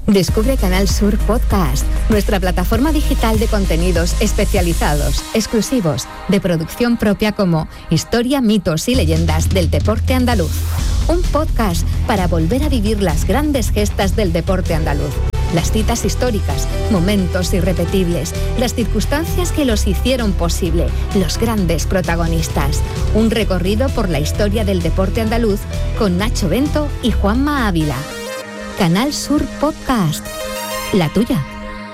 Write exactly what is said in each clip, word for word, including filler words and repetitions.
Descubre Canal Sur Podcast, nuestra plataforma digital de contenidos especializados, exclusivos, de producción propia como Historia, mitos y leyendas del deporte andaluz. Un podcast para volver a vivir las grandes gestas del deporte andaluz. Las citas históricas, momentos irrepetibles, las circunstancias que los hicieron posible, los grandes protagonistas. Un recorrido por la historia del deporte andaluz con Nacho Bento y Juanma Ávila. Canal Sur Podcast, la tuya.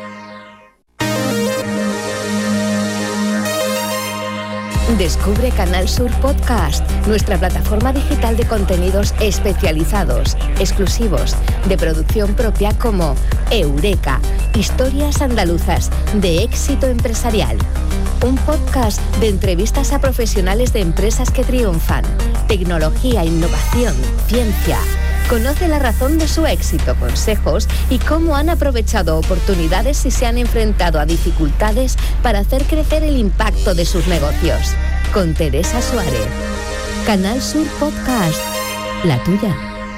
Descubre Canal Sur Podcast, nuestra plataforma digital de contenidos especializados, exclusivos, de producción propia como Eureka, historias andaluzas de éxito empresarial. Un podcast de entrevistas a profesionales de empresas que triunfan, tecnología, innovación, ciencia. Conoce la razón de su éxito, consejos y cómo han aprovechado oportunidades y se han enfrentado a dificultades para hacer crecer el impacto de sus negocios. Con Teresa Suárez. Canal Sur Podcast, la tuya.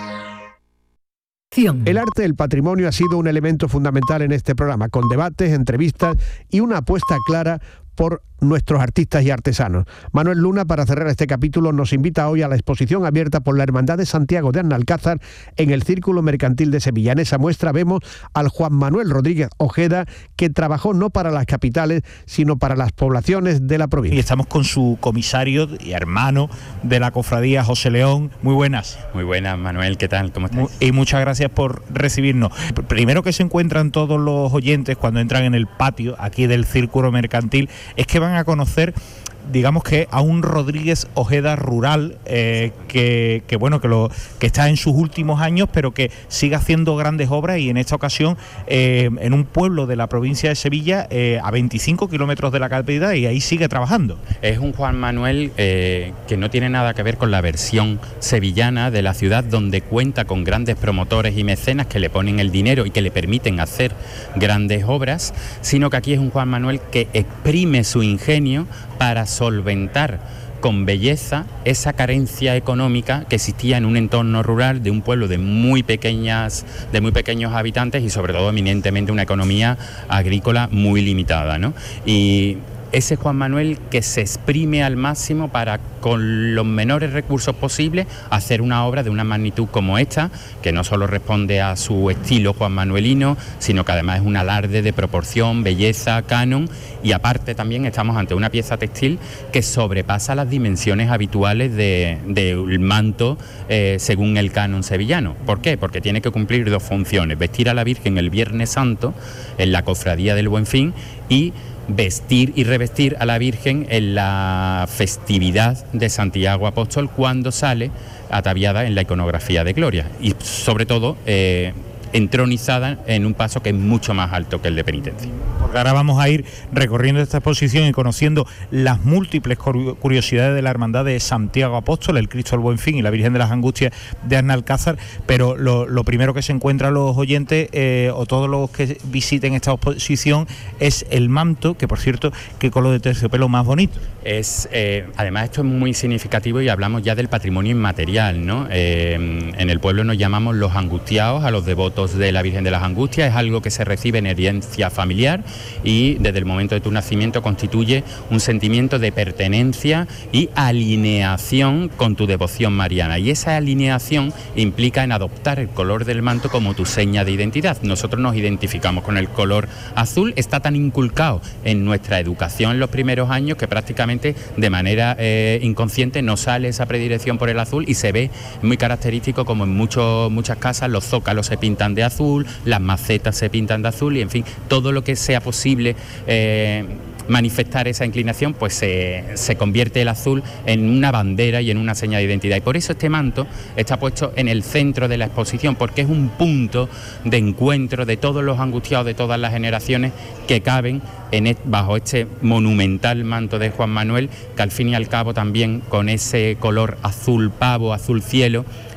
El arte del patrimonio ha sido un elemento fundamental en este programa, con debates, entrevistas y una apuesta clara por nuestros artistas y artesanos. Manuel Luna, para cerrar este capítulo, nos invita hoy a la exposición abierta por la Hermandad de Santiago de Analcázar en el Círculo Mercantil de Sevilla. En esa muestra vemos al Juan Manuel Rodríguez Ojeda, que trabajó no para las capitales, sino para las poblaciones de la provincia. Y estamos con su comisario y hermano de la cofradía, José León. Muy buenas. Muy buenas, Manuel, ¿qué tal? ¿Cómo estás? Y muchas gracias por recibirnos. Primero que se encuentran todos los oyentes cuando entran en el patio aquí del Círculo Mercantil es que van a conocer, digamos que a un Rodríguez Ojeda rural eh, que, que bueno que lo que está en sus últimos años, pero que sigue haciendo grandes obras, y en esta ocasión eh, en un pueblo de la provincia de Sevilla, eh, a veinticinco kilómetros de la capital, y ahí sigue trabajando. Es un Juan Manuel eh, que no tiene nada que ver con la versión sevillana de la ciudad, donde cuenta con grandes promotores y mecenas que le ponen el dinero y que le permiten hacer grandes obras, sino que aquí es un Juan Manuel que exprime su ingenio para solventar con belleza esa carencia económica que existía en un entorno rural de un pueblo de muy pequeñas, de muy pequeños habitantes, y sobre todo eminentemente una economía agrícola muy limitada, ¿no? Y ese Juan Manuel que se exprime al máximo para, con los menores recursos posibles, hacer una obra de una magnitud como esta, que no solo responde a su estilo juanmanuelino, sino que además es un alarde de proporción, belleza, canon, y aparte también estamos ante una pieza textil que sobrepasa las dimensiones habituales de, del manto eh, según el canon sevillano. ¿Por qué? Porque tiene que cumplir dos funciones: vestir a la Virgen el Viernes Santo en la cofradía del Buen Fin, y vestir y revestir a la Virgen en la festividad de Santiago Apóstol, cuando sale ataviada en la iconografía de Gloria, y sobre todo eh, entronizada en un paso que es mucho más alto que el de penitencia. Porque ahora vamos a ir recorriendo esta exposición y conociendo las múltiples curiosidades de la Hermandad de Santiago Apóstol, el Cristo del Buen Fin y la Virgen de las Angustias de Analcázar, pero lo, lo primero que se encuentran los oyentes eh, o todos los que visiten esta exposición es el manto, que por cierto, qué color de terciopelo más bonito. Es, eh, además esto es muy significativo, y hablamos ya del patrimonio inmaterial, ¿no? Eh, en el pueblo nos llamamos los angustiados a los devotos de la Virgen de las Angustias. Es algo que se recibe en herencia familiar, y desde el momento de tu nacimiento constituye un sentimiento de pertenencia y alineación con tu devoción mariana, y esa alineación implica en adoptar el color del manto como tu seña de identidad. Nosotros nos identificamos con el color azul, está tan inculcado en nuestra educación en los primeros años que prácticamente de manera eh, inconsciente nos sale esa predilección por el azul, y se ve muy característico como en muchos, muchas casas los zócalos se pintan de azul, las macetas se pintan de azul, y en fin, todo lo que sea posible eh, manifestar esa inclinación, pues se, se convierte el azul en una bandera y en una señal de identidad. Y por eso este manto está puesto en el centro de la exposición, porque es un punto de encuentro de todos los angustiados de todas las generaciones que caben en et, bajo este monumental manto de Juan Manuel, que al fin y al cabo también, con ese color azul pavo, azul cielo,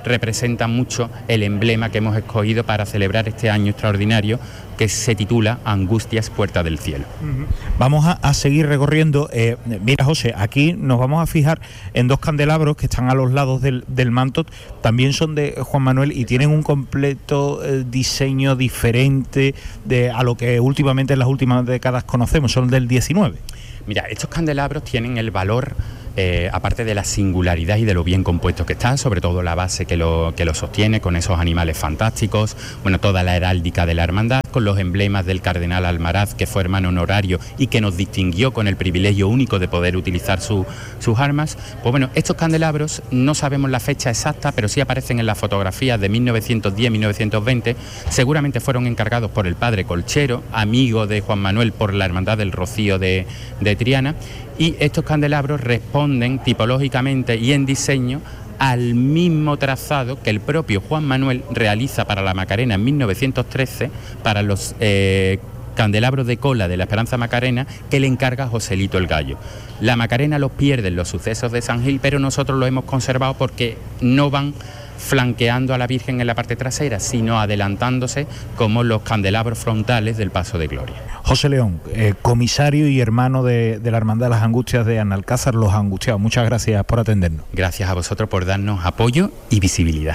representa mucho el emblema que hemos escogido para celebrar este año extraordinario, que se titula Angustias, Puerta del Cielo. Uh-huh. Vamos a, a seguir recorriendo. Eh, mira, José, aquí nos vamos a fijar en dos candelabros que están a los lados del, del manto. También son de Juan Manuel y tienen un completo eh, diseño diferente de a lo que últimamente en las últimas décadas conocemos. Son del diecinueve. Mira, estos candelabros tienen el valor, eh, aparte de la singularidad y de lo bien compuestos que están, sobre todo la base que lo, que lo sostiene con esos animales fantásticos, bueno, toda la heráldica de la hermandad, con los emblemas del cardenal Almaraz, que fue hermano honorario y que nos distinguió con el privilegio único de poder utilizar su, sus armas. Pues bueno, estos candelabros no sabemos la fecha exacta, pero sí aparecen en las fotografías de mil novecientos diez a mil novecientos veinte, seguramente fueron encargados por el padre Colchero, amigo de Juan Manuel por la Hermandad del Rocío de, de Triana, y estos candelabros responden tipológicamente y en diseño al mismo trazado que el propio Juan Manuel realiza para la Macarena en mil novecientos trece, para los eh, candelabros de cola de la Esperanza Macarena, que le encarga Joselito el Gallo. La Macarena los pierde en los sucesos de San Gil, pero nosotros los hemos conservado porque no van flanqueando a la Virgen en la parte trasera, sino adelantándose como los candelabros frontales del Paso de Gloria. José León, eh, comisario y hermano de, de la Hermandad de las Angustias de Analcázar, los Angustiados. Muchas gracias por atendernos. Gracias a vosotros por darnos apoyo y visibilidad.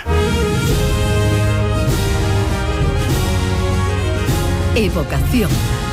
Evocación.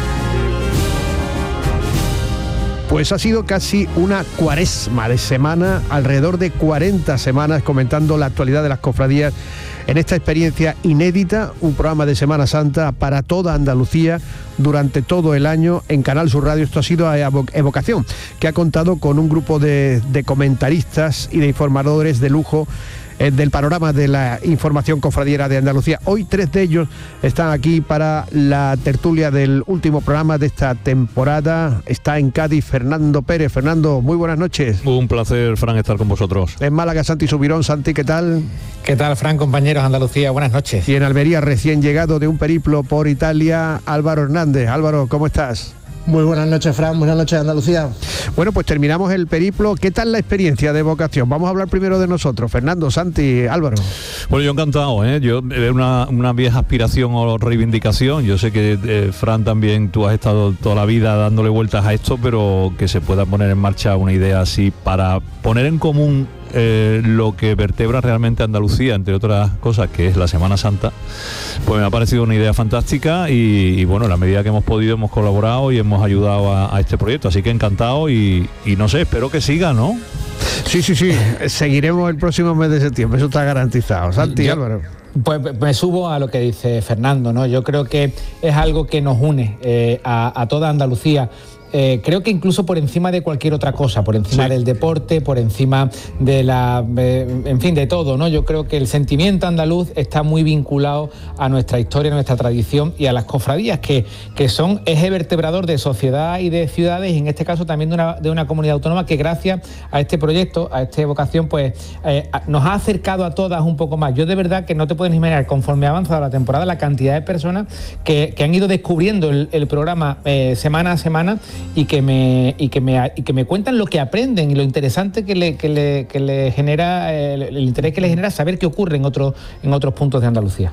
Pues ha sido casi una cuaresma de semana, alrededor de cuarenta semanas comentando la actualidad de las cofradías en esta experiencia inédita, un programa de Semana Santa para toda Andalucía durante todo el año en Canal Sur Radio. Esto ha sido Evocación, que ha contado con un grupo de, de comentaristas y de informadores de lujo eh, del panorama de la información cofradiera de Andalucía. Hoy tres de ellos están aquí para la tertulia del último programa de esta temporada. Está en Cádiz Fernando Pérez. Fernando, muy buenas noches. Un placer, Fran, estar con vosotros. En Málaga, Santi Subirón. Santi, ¿qué tal? ¿Qué tal, Fran, compañeros Andalucía? Buenas noches. Y en Almería, recién llegado de un periplo por Italia, Álvaro Hernández. Álvaro, ¿cómo estás? Muy buenas noches, Fran, buenas noches, Andalucía. Bueno, pues terminamos el periplo. ¿Qué tal la experiencia de Evocación? Vamos a hablar primero de nosotros. Fernando, Santi, Álvaro. Bueno, yo encantado, ¿eh? Yo es una, una vieja aspiración o reivindicación. Yo sé que, eh, Fran, también tú has estado toda la vida dándole vueltas a esto, pero que se pueda poner en marcha una idea así para poner en común Eh, lo que vertebra realmente Andalucía, entre otras cosas, que es la Semana Santa. Pues me ha parecido una idea fantástica y, y bueno, en la medida que hemos podido hemos colaborado y hemos ayudado a, a este proyecto, así que encantado y, y no sé, espero que siga, ¿no? Sí, sí, sí, seguiremos el próximo mes de septiembre, eso está garantizado. Santi, Yo... Álvaro. Pues me subo a lo que dice Fernando, ¿no? Yo creo que es algo que nos une eh, a, a toda Andalucía. Eh, creo que incluso por encima de cualquier otra cosa, por encima sí. del deporte, por encima de la, eh, en fin, de todo, ¿no? Yo creo que el sentimiento andaluz está muy vinculado a nuestra historia, a nuestra tradición y a las cofradías que, que son eje vertebrador de sociedad y de ciudades, y en este caso también de una, de una comunidad autónoma que gracias a este proyecto, a esta evocación, pues eh, nos ha acercado a todas un poco más. Yo de verdad que no te puedes imaginar, conforme ha avanzado la temporada, la cantidad de personas que, que han ido descubriendo el, el programa eh, semana a semana y que me y que me y que me cuentan lo que aprenden y lo interesante que le que le, que le genera el, el interés que le genera saber qué ocurre en otros en otros puntos de Andalucía.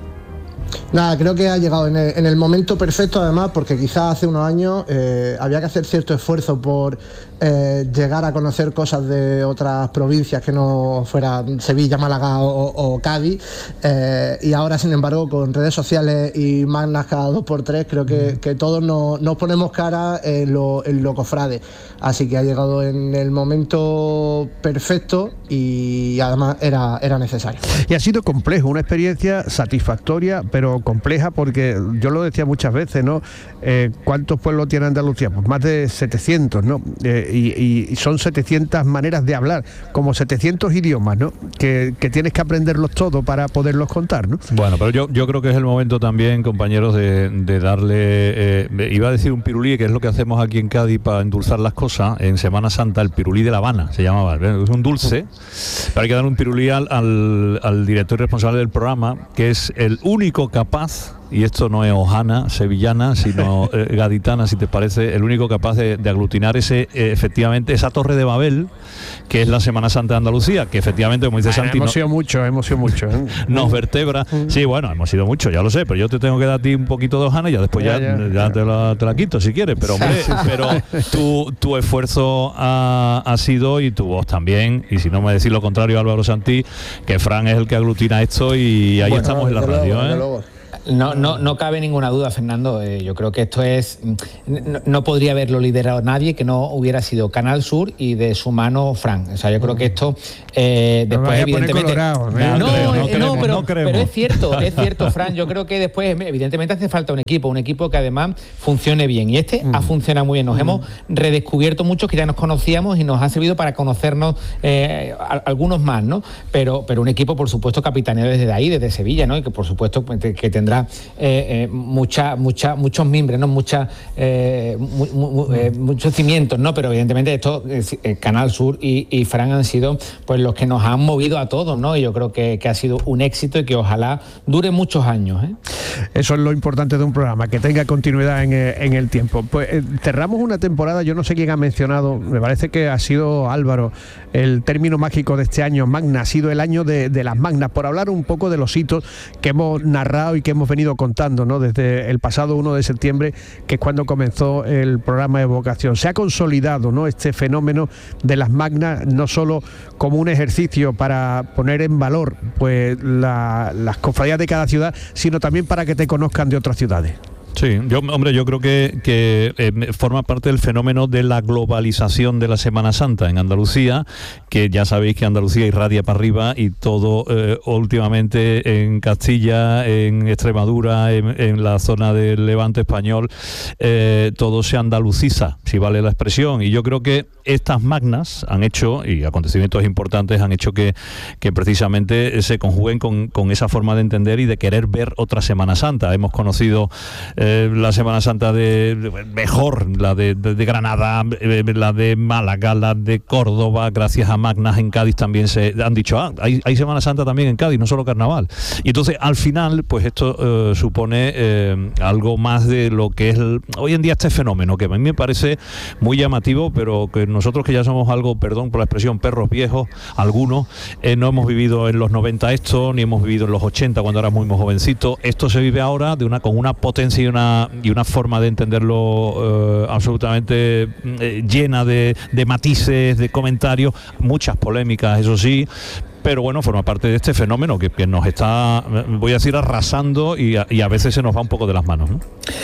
Nada, creo que ha llegado en el, en el momento perfecto, además, porque quizás hace unos años eh, había que hacer cierto esfuerzo por eh, llegar a conocer cosas de otras provincias que no fueran Sevilla, Málaga o, o Cádiz, eh, y ahora, sin embargo, con redes sociales y magnas cada dos por tres, creo que, que todos nos, nos ponemos cara en lo, en lo cofrade. Así que ha llegado en el momento perfecto y además era, era necesario. Y ha sido complejo, una experiencia satisfactoria, pero compleja, porque yo lo decía muchas veces, ¿no? Eh, ¿Cuántos pueblos tiene Andalucía? Pues más de setecientos, ¿no? Eh, y, y son setecientas maneras de hablar, como setecientos idiomas, ¿no? Que, que tienes que aprenderlos todos para poderlos contar, ¿no? Bueno, pero yo, yo creo que es el momento también, compañeros, de, de darle, eh, iba a decir un pirulí, que es lo que hacemos aquí en Cádiz para endulzar las cosas. En Semana Santa, el pirulí de La Habana se llamaba, es un dulce, pero hay que dar un pirulí al, al, al director responsable del programa, que es el único capaz y esto no es hojana, sevillana, sino eh, gaditana, si te parece, el único capaz de, de aglutinar ese, eh, efectivamente, esa torre de Babel, que es la Semana Santa de Andalucía, que efectivamente, como dice bueno, Santi, hemos no, sido mucho, hemos sido mucho, ¿eh? nos vertebra. Sí, bueno, hemos sido mucho, ya lo sé, pero yo te tengo que dar a ti un poquito de hojana y ya después ya, ya, ya, ya te, la, te la quito si quieres, pero hombre, pero tu, tu esfuerzo ha, ha sido, y tu voz también, y si no me decís lo contrario, Álvaro Santi, que Fran es el que aglutina esto y ahí bueno, estamos en la radio, luego, ¿eh? No, no, no cabe ninguna duda, Fernando. Eh, yo creo que esto es... No, no podría haberlo liderado nadie que no hubiera sido Canal Sur y de su mano Fran. O sea, yo creo que esto eh, después, evidentemente... Colorado, ¿no? No, no, creo, no, no, queremos, pero, no pero es cierto, es cierto, Fran. Yo creo que después, evidentemente, hace falta un equipo, un equipo que además funcione bien. Y este mm. ha funcionado muy bien. Nos mm. hemos redescubierto muchos que ya nos conocíamos y nos ha servido para conocernos eh, a, algunos más, ¿no? Pero, pero un equipo, por supuesto, capitaneado desde ahí, desde Sevilla, ¿no? Y que, por supuesto, que tendrá Eh, eh, mucha, mucha, muchos mimbres, ¿no? Mucha, eh, mu, mu, eh, muchos cimientos, ¿no? Pero evidentemente esto, eh, Canal Sur y, y Fran han sido pues los que nos han movido a todos, ¿no? Y yo creo que, que ha sido un éxito y que ojalá dure muchos años, ¿eh? Eso es lo importante de un programa, que tenga continuidad en, en el tiempo. Pues eh, cerramos una temporada, yo no sé quién ha mencionado, me parece que ha sido Álvaro, el término mágico de este año, Magna, ha sido el año de, de las Magnas, por hablar un poco de los hitos que hemos narrado y que hemos venido contando, ¿no? Desde el pasado uno de septiembre, que es cuando comenzó el programa de Vocación. Se ha consolidado, ¿no?, este fenómeno de las Magnas, no solo como un ejercicio para poner en valor pues la, las cofradías de cada ciudad, sino también para que te conozcan de otras ciudades. Sí, yo, hombre, yo creo que, que eh, forma parte del fenómeno de la globalización de la Semana Santa en Andalucía, que ya sabéis que Andalucía irradia para arriba y todo eh, últimamente en Castilla, en Extremadura, en, en la zona del Levante español, eh, todo se andaluciza, si vale la expresión, y yo creo que estas magnas han hecho, y acontecimientos importantes han hecho que, que precisamente se conjuguen con, con esa forma de entender y de querer ver otra Semana Santa. Hemos conocido Eh, la Semana Santa de, de mejor, la de, de, de Granada, eh, la de Málaga, la de Córdoba, gracias a magnas en Cádiz también se han dicho, ah, hay, hay Semana Santa también en Cádiz, no solo carnaval. Y entonces al final, pues esto eh, supone eh, algo más de lo que es el, hoy en día este fenómeno, que a mí me parece muy llamativo, pero que nosotros que ya somos algo, perdón por la expresión, perros viejos, algunos, eh, no hemos vivido en los noventa esto, ni hemos vivido en los ochenta cuando éramos muy jovencitos. Esto se vive ahora de una con una potencia y una, y una forma de entenderlo eh, absolutamente eh, llena de, de matices, de comentarios, muchas polémicas, eso sí, pero bueno, forma parte de este fenómeno que, que nos está, voy a decir, arrasando y a, y a veces se nos va un poco de las manos, ¿no?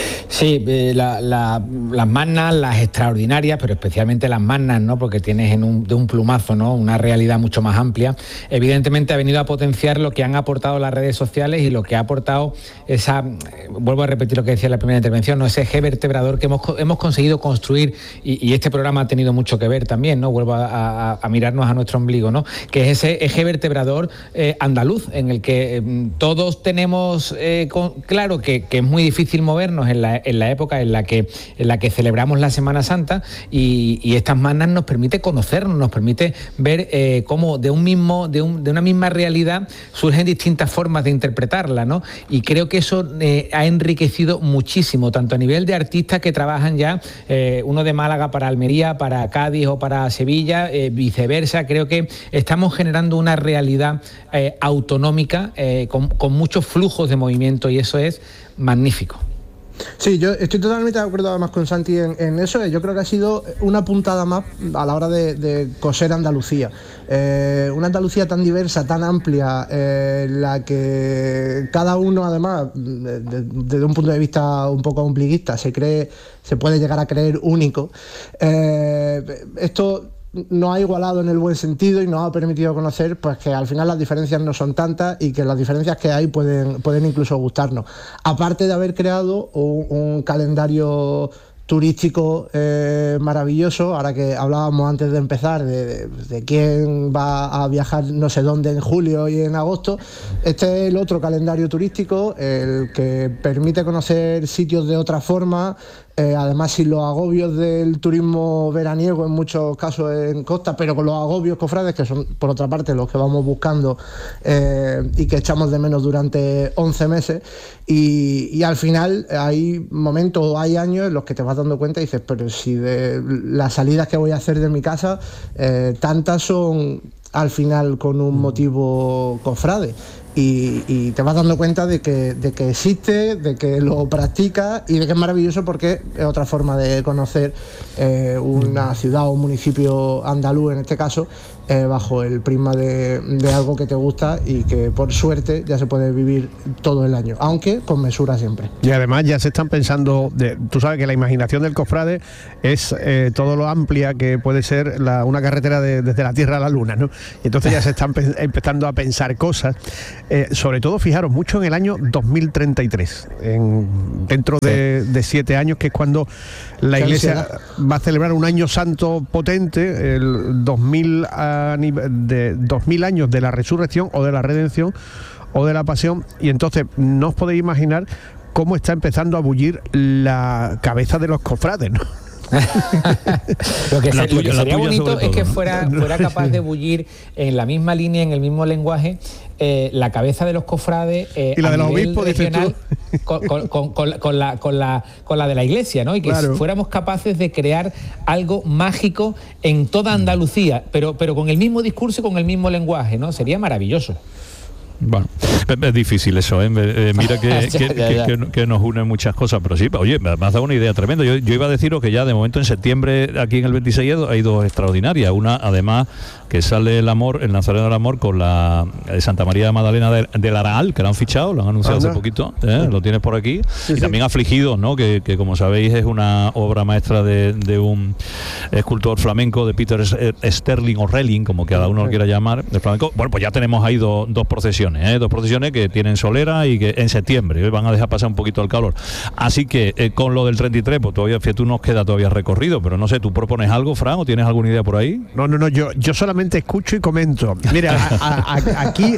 Sí, eh, la, la, las magnas, las extraordinarias, pero especialmente las magnas, ¿no? Porque tienes en un, de un plumazo, ¿no?, una realidad mucho más amplia. Evidentemente ha venido a potenciar lo que han aportado las redes sociales y lo que ha aportado esa, eh, vuelvo a repetir lo que decía en la primera intervención, ¿no?, ese eje vertebrador que hemos, hemos conseguido construir, y, y este programa ha tenido mucho que ver también, ¿no? Vuelvo a, a, a mirarnos a nuestro ombligo, ¿no?, que es ese eje vertebrador eh, andaluz, en el que eh, todos tenemos eh, con, claro que, que es muy difícil movernos en la, en la época en la que en la que celebramos la Semana Santa, y, y estas magnas nos permite conocernos, nos permite ver eh, cómo de un mismo de, un, de una misma realidad surgen distintas formas de interpretarla, ¿no? Y creo que eso eh, ha enriquecido muchísimo, tanto a nivel de artistas que trabajan ya, eh, uno de Málaga para Almería, para Cádiz o para Sevilla, eh, viceversa. Creo que estamos generando una realidad eh, autonómica eh, con, con muchos flujos de movimiento, y eso es magnífico. Sí, yo estoy totalmente de acuerdo además con Santi en, en eso. Yo creo que ha sido una puntada más a la hora de, de coser Andalucía. Eh, una Andalucía tan diversa, tan amplia, eh, la que cada uno además, desde de, de un punto de vista un poco ombliguista, se cree, se puede llegar a creer único. Eh, esto nos ha igualado en el buen sentido y nos ha permitido conocer pues que al final las diferencias no son tantas y que las diferencias que hay pueden, pueden incluso gustarnos. Aparte de haber creado un, un calendario turístico eh, maravilloso, ahora que hablábamos antes de empezar de, de, de quién va a viajar no sé dónde en julio y en agosto, este es el otro calendario turístico, el que permite conocer sitios de otra forma, eh, además sin los agobios del turismo veraniego en muchos casos en costa, pero con los agobios cofrades, que son por otra parte los que vamos buscando eh, y que echamos de menos durante once meses, y, y al final hay momentos o hay años en los que te vas dando cuenta y dices, pero si de las salidas que voy a hacer de mi casa, eh, tantas son al final con un motivo cofrade. Y, y te vas dando cuenta de que, de que existe, de que lo practicas y de que es maravilloso, porque es otra forma de conocer eh, una ciudad o un municipio andaluz, en este caso, eh, bajo el prisma de, de algo que te gusta y que por suerte ya se puede vivir todo el año, aunque con mesura siempre. Y además ya se están pensando, de, tú sabes que la imaginación del cofrade es eh, todo lo amplia que puede ser la, una carretera de, desde la Tierra a la Luna, ¿no? Y entonces ya se están pe- empezando a pensar cosas. Eh, sobre todo, fijaros, mucho en el año dos mil treinta y tres, en, dentro de, de siete años, que es cuando la Iglesia va a celebrar un año santo potente, el dos mil, a, de, dos mil años de la resurrección o de la redención o de la pasión, y entonces no os podéis imaginar cómo está empezando a bullir la cabeza de los cofrades, ¿no? Lo que, La se, tuya, lo que la sería tuya bonito sobre es que todo, ¿no? fuera, fuera capaz de bullir en la misma línea, en el mismo lenguaje, eh, la cabeza de los cofrades eh, y la a de los nivel obispos, dices regional, tú. con, con, con, con, con, la, con, la, con la de la Iglesia, ¿no? Y que Claro. fuéramos capaces de crear algo mágico en toda Andalucía, pero, pero con el mismo discurso y con el mismo lenguaje, ¿no? Sería maravilloso. Bueno, es difícil eso, ¿eh? Eh, mira que, Ya, que, ya, ya. que- que- que nos unen muchas cosas, pero sí, oye, me has dado una idea tremenda. Yo, yo iba a deciros que ya de momento en septiembre, aquí en el veintiséis, hay dos extraordinarias. Una, además, que sale el amor, el Nazareno del Amor, con la eh, Santa María de Magdalena del, del Araal, que lo han fichado, lo han anunciado Anda. hace poquito, ¿eh? Lo tienes por aquí. Sí, y sí. también Afligidos, ¿no? Que, que como sabéis es una obra maestra de, de un escultor flamenco, de Peter Sterling o Relling, como cada uno lo quiera llamar, de flamenco. Bueno, pues ya tenemos ahí do- dos procesiones, ¿eh? Dos procesiones que tienen solera y que en septiembre ¿eh? van a dejar pasar un poquito el calor. Así que eh, con lo del treinta y tres, pues todavía, fíjate, tú nos queda todavía recorrido, pero no sé, ¿tú propones algo, Fran, o tienes alguna idea por ahí? No, no, no, yo, yo solamente escucho y comento. Mira, a- a- a- aquí,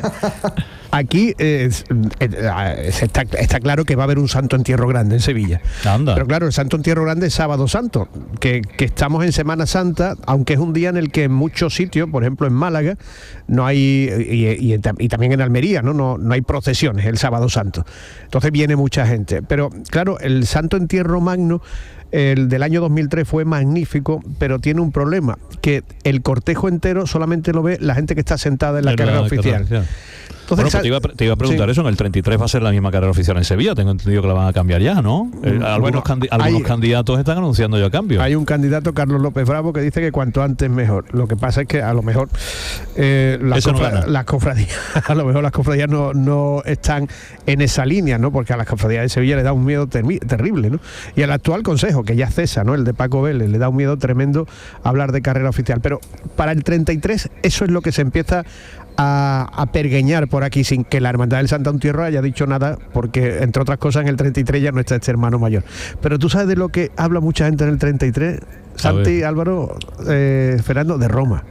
aquí eh, es- eh, está, está claro que va a haber un Santo Entierro Grande en Sevilla. Anda. Pero claro, el Santo Entierro Grande es Sábado Santo, que, que estamos en Semana Santa, aunque es un día en el que en muchos sitios, por ejemplo en Málaga, no hay, y, y- y también en Almería, ¿no? No, no hay procesiones el Sábado Santo. Entonces viene mucha gente. Pero claro, el Santo Entierro Magno, el del año dos mil tres, fue magnífico, pero tiene un problema, que el cortejo entero solamente lo ve la gente que está sentada en la En carrera la oficial. carrera oficial. Entonces, Bueno, pues te, iba, a pre- te iba a preguntar sí. eso, en el treinta y tres va a ser la misma carrera oficial en Sevilla, tengo entendido que la van a cambiar ya, ¿no? Eh, Mm, algunos bueno, candi- algunos hay- candidatos están anunciando ya cambios. Hay un candidato, Carlos López Bravo, que dice que cuanto antes mejor. Lo que pasa es que a lo mejor eh, las, Eso no cofra- gana. las cofradías, a lo mejor las cofradías no, no están en esa línea, ¿no? Porque a las cofradías de Sevilla le da un miedo termi- terrible, ¿no? Y al actual consejo, que ya cesa, ¿no? El de Paco Vélez, le da un miedo tremendo hablar de carrera oficial. Pero para el treinta y tres, eso es lo que se empieza a, a pergueñar por aquí, sin que la Hermandad del Santo Entierro haya dicho nada, porque entre otras cosas en el treinta y tres ya no está este hermano mayor. Pero tú sabes de lo que habla mucha gente en el treinta y tres, Santi, Álvaro, eh, Fernando, de Roma.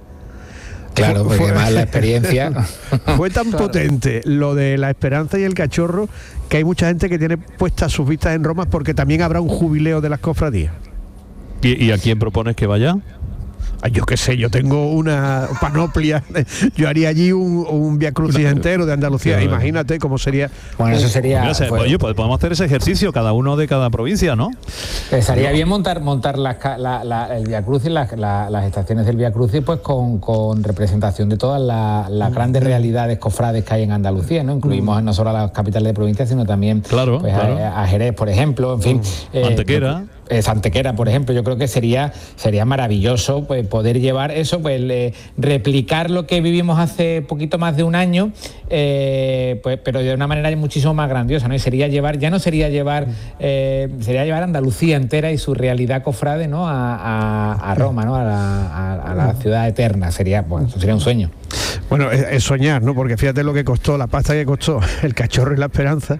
Claro, Fue- porque fue- además la experiencia... Fue tan potente lo de la Esperanza y el Cachorro, que hay mucha gente que tiene puestas sus vistas en Roma, porque también habrá un jubileo de las cofradías. ¿Y, y a quién propones que vaya? Ay, yo qué sé, yo tengo una panoplia. Yo haría allí un, un Via Crucis entero de Andalucía. Claro. Imagínate cómo sería. Bueno, eso sería... Mira, se- pues, oye, pues podemos hacer ese ejercicio, cada uno de cada provincia, ¿no? Estaría bien montar montar las ca- la, la- el Via Crucis, las, la- las estaciones del Via Crucis, pues con, con representación de todas la- las grandes realidades cofrades que hay en Andalucía, ¿no? Incluimos no solo a las capitales de provincia, sino también Claro, pues, claro. A, a Jerez, por ejemplo, en fin. eh, Antequera. eh, Santequera, por ejemplo, yo creo que sería sería maravilloso pues, poder llevar eso, pues eh, replicar lo que vivimos hace poquito más de un año, eh, pues, pero de una manera muchísimo más grandiosa, ¿no? Y sería llevar, ya no sería llevar, eh, sería llevar Andalucía entera y su realidad cofrade, ¿no? a, a, a Roma, ¿no? A la, a, a la ciudad eterna. Sería, bueno, eso sería un sueño. Bueno, es, es soñar, ¿no? Porque fíjate lo que costó, la pasta que costó el Cachorro y la Esperanza.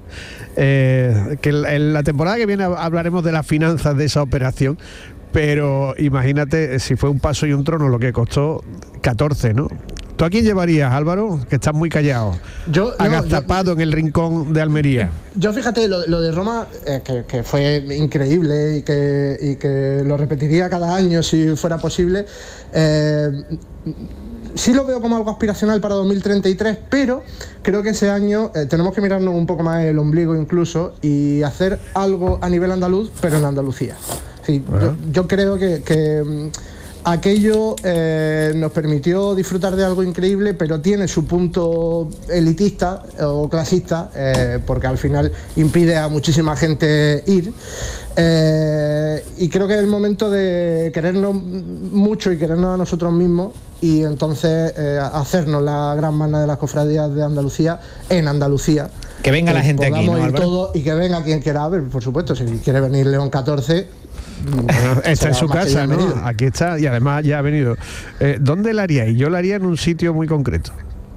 Eh, que en, en la temporada que viene hablaremos de las finanzas de esa operación. Pero imagínate si fue un paso y un trono lo que costó catorce, ¿no? ¿Tú a quién llevarías, Álvaro? Que estás muy callado. Yo, no, agazapado yo, en el rincón de Almería. Yo fíjate, lo, lo de Roma, eh, que, que fue increíble y que, y que lo repetiría cada año si fuera posible. Eh, Sí lo veo como algo aspiracional para dos mil treinta y tres, pero creo que ese año eh, tenemos que mirarnos un poco más el ombligo incluso y hacer algo a nivel andaluz, pero en Andalucía. Sí, yo, yo creo que, que aquello eh, nos permitió disfrutar de algo increíble, pero tiene su punto elitista o clasista, eh, porque al final impide a muchísima gente ir. Eh, y creo que es el momento de querernos mucho y querernos a nosotros mismos y entonces eh, hacernos la gran magna de las cofradías de Andalucía en Andalucía. Que venga la gente aquí, ¿no, ir Álvaro? todo, y que venga quien quiera ver, por supuesto, si quiere venir León catorce. Bueno, está en su casa, ¿no? Aquí está y además ya ha venido. Eh, ¿Dónde la haríais? Yo la haría en un sitio muy concreto.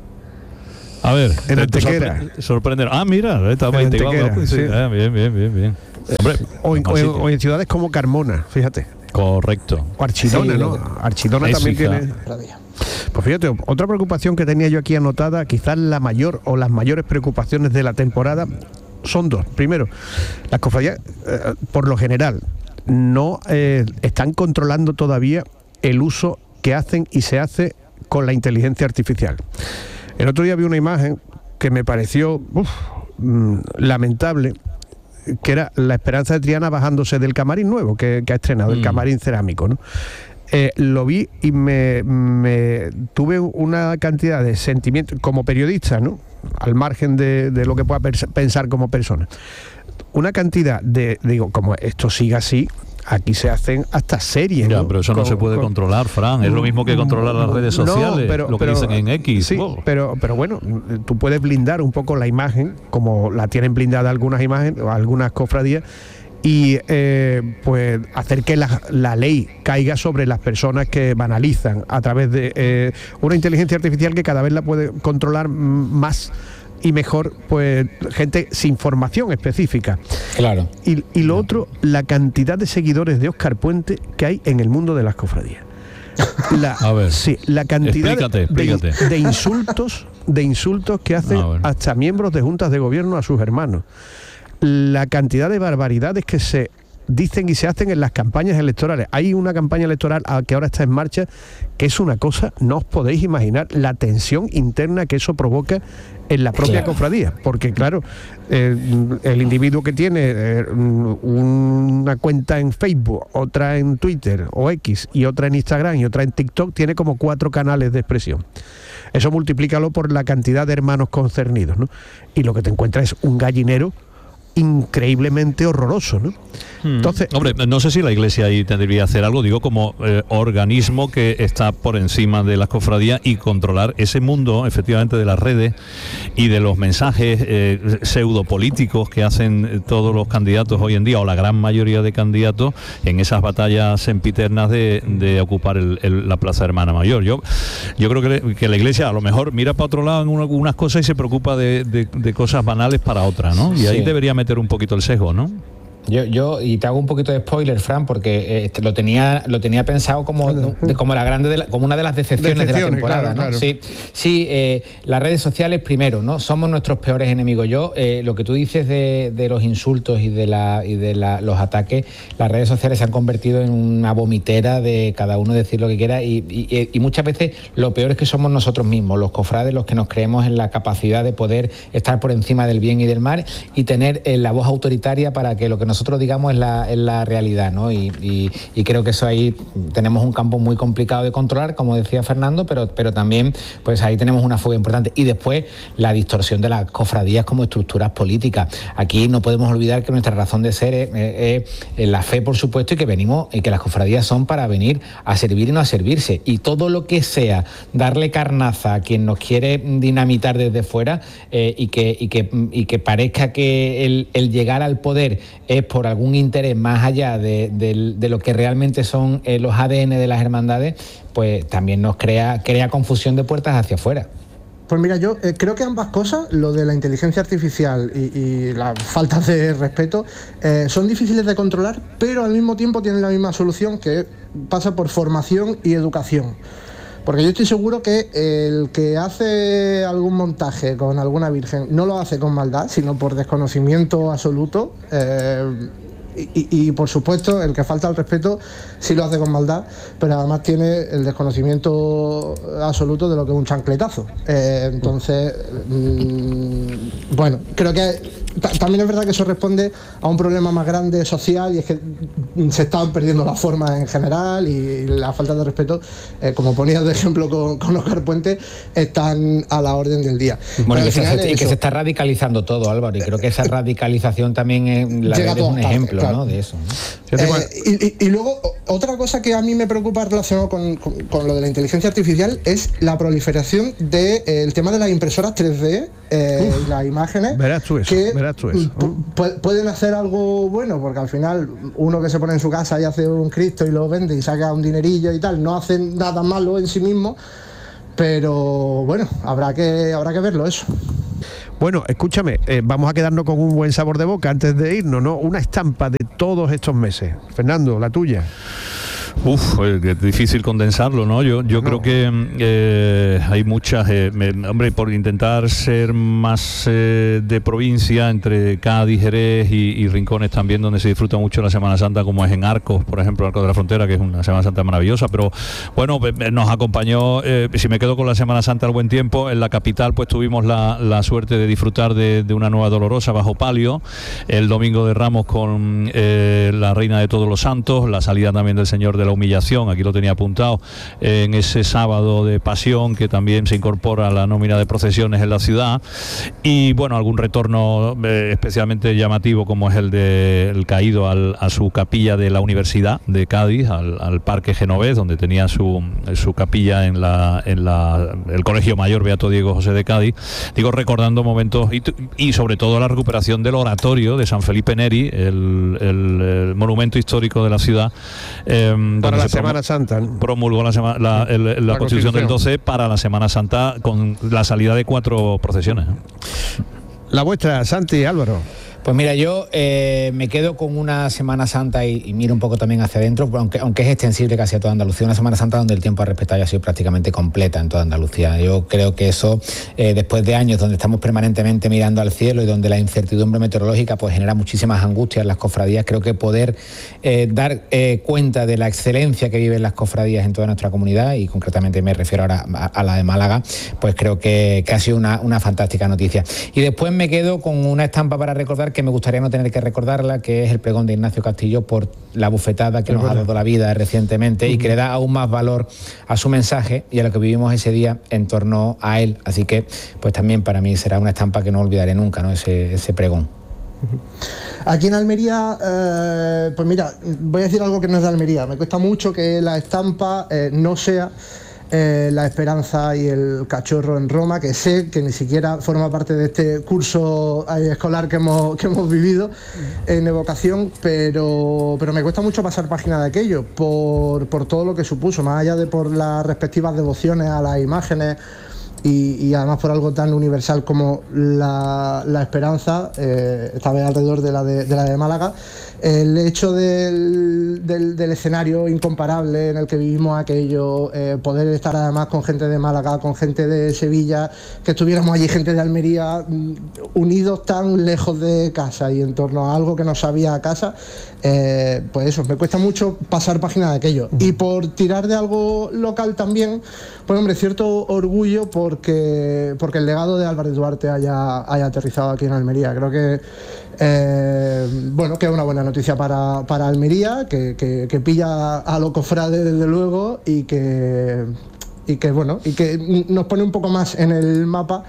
A ver, en Antequera. Sorpre sorprender. Ah, mira, estaba en Antequera, sí. Sí. Ah, bien, bien, bien, bien. Hombre, o, en, o, en, o en ciudades como Carmona, fíjate. Correcto. O Archidona, sí, ¿no? Archidona también tiene. Pues fíjate, otra preocupación que tenía yo aquí anotada, quizás la mayor o las mayores preocupaciones de la temporada son dos. Primero, las cofradías, eh, por lo general, no eh, están controlando todavía el uso que hacen y se hace con la inteligencia artificial. El otro día vi una imagen que me pareció uf, mmm, lamentable, que era la Esperanza de Triana bajándose del camarín nuevo que, que ha estrenado, mm. el camarín cerámico, ¿no? Eh, lo vi y me, me tuve una cantidad de sentimientos como periodista, ¿no? Al margen de, de lo que pueda pensar como persona. Una cantidad de, digo, como esto siga así, aquí se hacen hasta series. Ya, ¿no? pero eso no con, se puede con... controlar, Fran. Es lo mismo que controlar las redes sociales, no, pero, lo que pero, dicen en X. Sí, oh. pero, pero bueno, tú puedes blindar un poco la imagen, como la tienen blindada algunas imágenes o algunas cofradías, y eh, pues hacer que la, la ley caiga sobre las personas que banalizan a través de eh, una inteligencia artificial que cada vez la puede controlar más y mejor, pues gente sin formación específica. Claro. Y, y lo otro, la cantidad de seguidores de Óscar Puente que hay en el mundo de las cofradías. La, a ver, sí, la cantidad explícate, explícate. De, de insultos, de insultos que hacen hasta miembros de juntas de gobierno a sus hermanos. La cantidad de barbaridades que se dicen y se hacen en las campañas electorales. Hay una campaña electoral que ahora está en marcha que es una cosa, no os podéis imaginar la tensión interna que eso provoca en la propia claro. cofradía, porque claro, eh, el individuo que tiene eh, una cuenta en Facebook, otra en Twitter o X y otra en Instagram y otra en TikTok, tiene como cuatro canales de expresión. Eso multiplícalo por la cantidad de hermanos concernidos, ¿no? Y lo que te encuentras es un gallinero increíblemente horroroso, ¿no? Hmm. Entonces, hombre, no sé si la Iglesia ahí tendría que hacer algo, digo, como eh, organismo que está por encima de las cofradías y controlar ese mundo, efectivamente, de las redes y de los mensajes eh, pseudopolíticos que hacen todos los candidatos hoy en día, o la gran mayoría de candidatos, en esas batallas sempiternas de, de ocupar el, el, la Plaza Hermana Mayor. Yo, yo creo que, que la Iglesia a lo mejor mira para otro lado en una, unas cosas y se preocupa de, de, de cosas banales para otras, ¿no? Y ahí sí. debería meter un poquito el sesgo, ¿no? Yo, yo, y te hago un poquito de spoiler, Fran, porque eh, lo tenía lo tenía pensado como, de, como la grande de la, como una de las decepciones, decepciones de la temporada, claro, ¿no? Claro. Sí, sí eh, las redes sociales primero, ¿no? Somos nuestros peores enemigos. Yo, eh, lo que tú dices de, de los insultos y de la y de la, los ataques, las redes sociales se han convertido en una vomitera de cada uno decir lo que quiera y, y, y muchas veces lo peor es que somos nosotros mismos, los cofrades, los que nos creemos en la capacidad de poder estar por encima del bien y del mal y tener eh, la voz autoritaria para que lo que nosotros nosotros digamos es la, es la realidad, ¿no? Y, y, y creo que eso ahí tenemos un campo muy complicado de controlar, como decía Fernando, pero, pero también pues ahí tenemos una fuga importante. Y después la distorsión de las cofradías como estructuras políticas. Aquí no podemos olvidar que nuestra razón de ser es, es, es la fe, por supuesto, y que venimos y que las cofradías son para venir a servir y no a servirse. Y todo lo que sea darle carnaza a quien nos quiere dinamitar desde fuera eh, y, que, y, que, y que parezca que el, el llegar al poder es por algún interés más allá de, de, de lo que realmente son eh, los A D N de las hermandades, pues también nos crea, crea confusión de puertas hacia afuera. Pues mira, yo eh, creo que ambas cosas, lo de la inteligencia artificial y, y la falta de respeto, eh, son difíciles de controlar, pero al mismo tiempo tienen la misma solución, que pasa por formación y educación. Porque yo estoy seguro que el que hace algún montaje con alguna virgen no lo hace con maldad, sino por desconocimiento absoluto. Eh, Y, y por supuesto el que falta al respeto sí lo hace con maldad, pero además tiene el desconocimiento absoluto de lo que es un chancletazo. Eh, entonces, mmm, bueno, creo que t- también es verdad que eso responde a un problema más grande social, y es que se están perdiendo las formas en general, y la falta de respeto, eh, como ponías de ejemplo con, con Óscar Puente, están a la orden del día. Bueno, y que, se, y que se está radicalizando todo, Álvaro, y creo que esa radicalización también en la red es un ejemplo, claro, ¿no? De eso, ¿no? Eh, y, y, y luego otra cosa que a mí me preocupa relacionado con, con, con lo de la inteligencia artificial es la proliferación del de, eh, tema de las impresoras tres D, eh, Uf, las imágenes verás tú eso, que verás tú eso. Pu- pueden hacer algo bueno, porque al final uno que se pone en su casa y hace un Cristo y lo vende y saca un dinerillo y tal, no hace nada malo en sí mismo, pero bueno, habrá que habrá que verlo eso. Bueno, escúchame, eh, vamos a quedarnos con un buen sabor de boca antes de irnos, ¿no? Una estampa de todos estos meses. Fernando, la tuya. Uf, es difícil condensarlo, ¿no? Yo, yo no. creo que eh, hay muchas, eh, me, hombre, por intentar ser más eh, de provincia, entre Cádiz, Jerez y, y rincones también donde se disfruta mucho la Semana Santa, como es en Arcos, por ejemplo, Arcos de la Frontera, que es una Semana Santa maravillosa, pero bueno, nos acompañó, eh, si me quedo con la Semana Santa al buen tiempo, en la capital pues tuvimos la, la suerte de disfrutar de, de una nueva Dolorosa bajo palio, el Domingo de Ramos con eh, la Reina de Todos los Santos, la salida también del Señor de la Humillación, aquí lo tenía apuntado, eh, en ese sábado de Pasión, que también se incorpora a la nómina de procesiones en la ciudad, y bueno, algún retorno eh, especialmente llamativo, como es el de el caído al, a su capilla de la Universidad de Cádiz, al, al Parque Genovés, donde tenía su, su capilla en la en la el Colegio Mayor Beato Diego José de Cádiz, digo, recordando momentos y, y sobre todo la recuperación del oratorio de San Felipe Neri, el, el, el monumento histórico de la ciudad, eh, para la Semana Santa, ¿no? Promulgó la, sema, la, el, la, la Constitución del doce para la Semana Santa, con la salida de cuatro procesiones. La vuestra, Santi, Álvaro. Pues mira, yo eh, me quedo con una Semana Santa y, y miro un poco también hacia adentro, aunque, aunque es extensible casi a toda Andalucía, una Semana Santa donde el tiempo a respetar ya ha sido prácticamente completa en toda Andalucía. Yo creo que eso, eh, después de años donde estamos permanentemente mirando al cielo y donde la incertidumbre meteorológica pues genera muchísimas angustias en las cofradías, creo que poder eh, dar eh, cuenta de la excelencia que viven las cofradías en toda nuestra comunidad, y concretamente me refiero ahora a, a la de Málaga, pues creo que, que ha sido una, una fantástica noticia. Y después me quedo con una estampa para recordar, que me gustaría no tener que recordarla, que es el pregón de Ignacio Castillo por la bufetada que nos ha dado la vida recientemente, uh-huh, y que le da aún más valor a su mensaje y a lo que vivimos ese día en torno a él. Así que pues también para mí será una estampa que no olvidaré nunca, ¿no? Ese, ese pregón. Aquí en Almería, eh, pues mira, voy a decir algo que no es de Almería. Me cuesta mucho que la estampa eh, no sea Eh, la Esperanza y el Cachorro en Roma, que sé que ni siquiera forma parte de este curso eh, escolar que hemos, que hemos vivido en evocación, pero, pero me cuesta mucho pasar página de aquello por, por todo lo que supuso, más allá de por las respectivas devociones a las imágenes y, y además por algo tan universal como la, la esperanza, eh, esta vez alrededor de la de, de la de Málaga. El hecho del, del, del escenario incomparable en el que vivimos aquello, eh, poder estar además con gente de Málaga, con gente de Sevilla, que estuviéramos allí gente de Almería, unidos tan lejos de casa y en torno a algo que nos sabía a casa, eh, pues eso, me cuesta mucho pasar página de aquello. Y por tirar de algo local también, pues hombre, cierto orgullo porque, porque el legado de Álvarez Duarte haya, haya aterrizado aquí en Almería. Creo que Eh, bueno, que es una buena noticia para, para Almería, que, que, que pilla a los cofrades desde luego, y que, y que bueno, y que nos pone un poco más en el mapa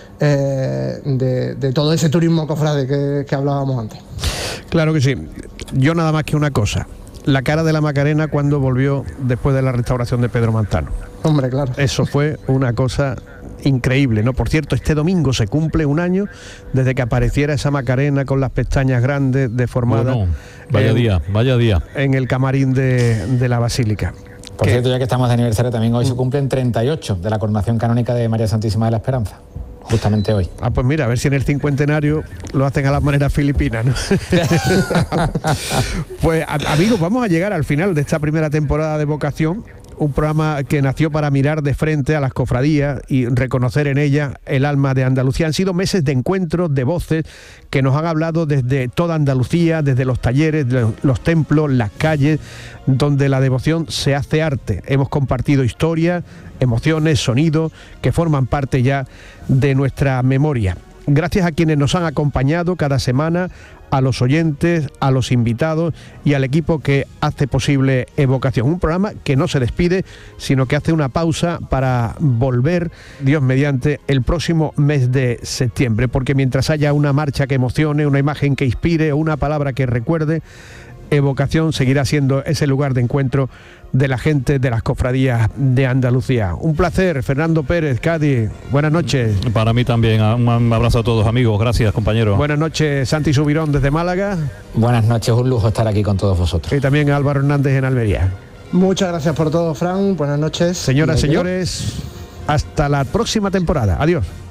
eh, de, de todo ese turismo cofrade que, que hablábamos antes. Claro que sí. Yo nada más que una cosa: la cara de la Macarena cuando volvió después de la restauración de Pedro Mantano. Hombre, claro. Eso fue una cosa increíble, ¿no? Por cierto, este domingo se cumple un año desde que apareciera esa Macarena con las pestañas grandes, deformadas. Bueno, vaya en, día, vaya día. En el camarín de, de la Basílica. Por cierto, ya que estamos de aniversario, también hoy se cumplen treinta y ocho de la coronación canónica de María Santísima de la Esperanza. Justamente hoy. Ah, pues mira, a ver si en el cincuentenario lo hacen a las maneras filipinas, ¿no? Pues a, amigos, vamos a llegar al final de esta primera temporada de Vocación. un programa que nació para mirar de frente a las cofradías y reconocer en ellas el alma de Andalucía. Han sido meses de encuentros, de voces que nos han hablado desde toda Andalucía, desde los talleres, los templos, las calles, donde la devoción se hace arte. Hemos compartido historias, emociones, sonidos que forman parte ya de nuestra memoria. Gracias a quienes nos han acompañado cada semana, a los oyentes, a los invitados y al equipo que hace posible Evocación. Un programa que no se despide, sino que hace una pausa para volver, Dios mediante, el próximo mes de septiembre. Porque mientras haya una marcha que emocione, una imagen que inspire o una palabra que recuerde, Evocación seguirá siendo ese lugar de encuentro de la gente de las cofradías de Andalucía. Un placer, Fernando Pérez, Cádiz. Buenas noches. Para mí también. Un abrazo a todos, amigos. Gracias, compañeros. Buenas noches, Santi Subirón desde Málaga. Buenas noches, un lujo estar aquí con todos vosotros. Y también Álvaro Hernández en Almería. Muchas gracias por todo, Fran. Buenas noches. Señoras y señores, hasta la próxima temporada. Adiós.